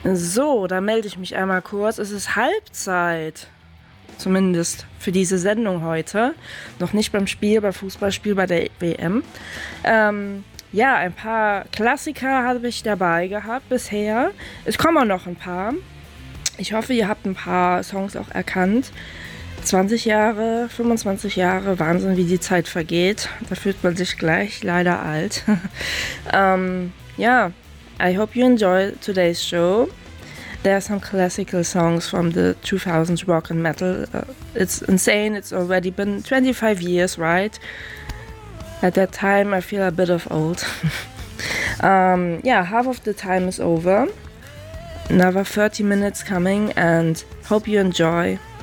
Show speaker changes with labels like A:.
A: So, da melde ich mich einmal kurz. Es ist Halbzeit. Zumindest für diese Sendung heute. Noch nicht beim Fußballspiel bei der WM. Ja, ein paar Klassiker habe ich dabei gehabt bisher. Es kommen auch noch ein paar. Ich hoffe, ihr habt ein paar Songs auch erkannt. 20 Jahre, 25 Jahre, Wahnsinn, wie die Zeit vergeht. Da fühlt man sich gleich leider alt. Yeah, I hope you enjoy today's show. There are some classical songs from the 2000s rock and metal. It's insane, it's already been 25 years, right? At that time I feel a bit of old. Yeah, half of the time is over. Another 30 minutes coming and hope you enjoy.